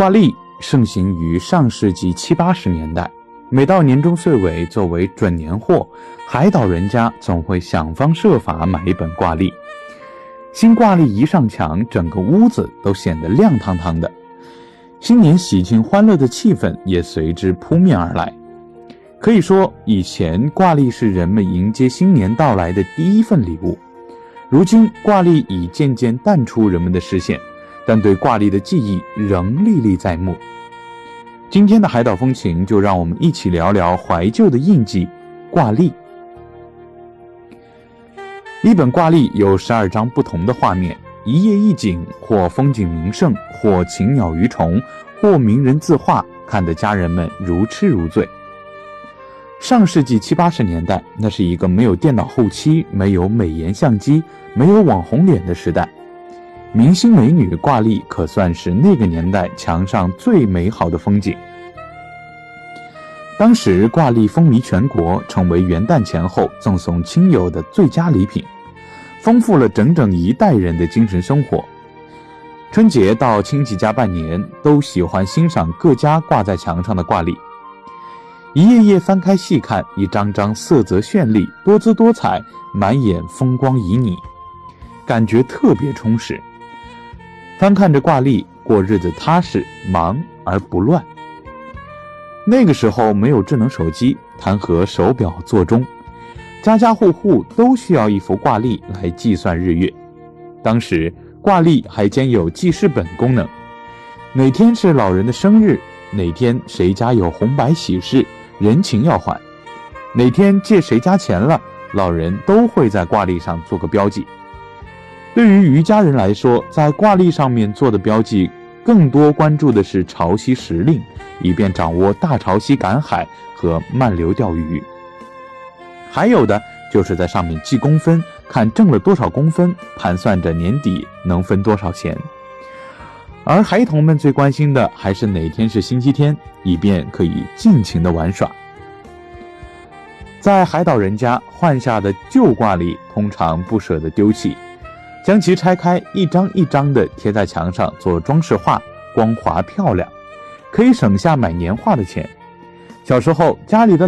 挂历盛行于上世纪70、80年代，每到年终岁尾，作为准年货，海岛人家总会想方设法买一本挂历。新挂历一上墙，整个屋子都显得亮堂堂的，新年喜庆欢乐的气氛也随之扑面而来。可以说，以前挂历是人们迎接新年到来的第一份礼物，如今挂历已渐渐淡出人们的视线，但对挂历的记忆仍历历在目。今天的海岛风情，就让我们一起聊聊怀旧的印记——挂历。一本挂历有12张不同的画面，一页一景，或风景名胜，或禽鸟鱼虫，或名人字画，看得家人们如痴如醉。上世纪70、80年代，那是一个没有电脑后期、没有美颜相机、没有网红脸的时代。明星美女挂历可算是那个年代墙上最美好的风景。当时挂历风靡全国，成为元旦前后赠送亲友的最佳礼品，丰富了整整一代人的精神生活。春节到亲戚家拜年，都喜欢欣赏各家挂在墙上的挂历，一页页翻开细看，一张张色泽绚丽，多姿多彩，满眼风光旖旎，感觉特别充实。翻看着挂历，过日子踏实，忙而不乱。那个时候没有智能手机，谈何手表座钟，家家户户都需要一幅挂历来计算日月。当时挂历还兼有记事本功能，哪天是老人的生日，哪天谁家有红白喜事，人情要还，哪天借谁家钱了，老人都会在挂历上做个标记。对于渔家人来说，在挂历上面做的标记更多关注的是潮汐时令，以便掌握大潮汐赶海和慢流钓鱼。还有的就是在上面记工分，看挣了多少工分，盘算着年底能分多少钱。而孩童们最关心的还是哪天是星期天，以便可以尽情的玩耍。在海岛人家，换下的旧挂历通常不舍得丢弃，将其拆开，一张一张的贴在墙上做装饰画，光滑漂亮，可以省下买年画的钱。小时候家里的